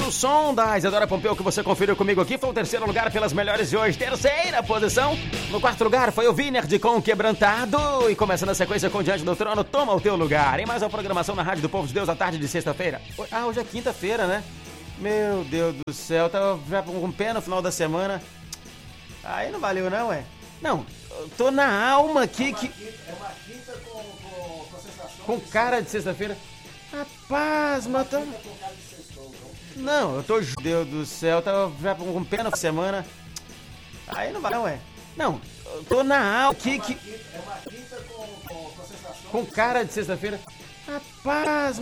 o som da Isadora Pompeu que você conferiu comigo aqui. Foi o terceiro lugar pelas melhores de hoje. Terceira posição. No quarto lugar foi o Vinerd com Quebrantado. E começando a sequência com Diante do Trono, Toma o Teu Lugar. Em mais uma programação na Rádio do Povo de Deus, à tarde de sexta-feira. Hoje é quinta-feira, né? Meu Deus do céu, tava já com pé no final da semana. Aí não valeu não, ué. Não, eu tô na alma aqui que... É uma quinta com sensação... Com cara de sexta-feira. Rapaz, mas tô... Não, eu tô... Deus do céu, tava já com pé na semana. Aí não valeu, ué. Não, eu tô na alma aqui que... É uma quinta com sensação... Com cara de sexta-feira. Rapaz...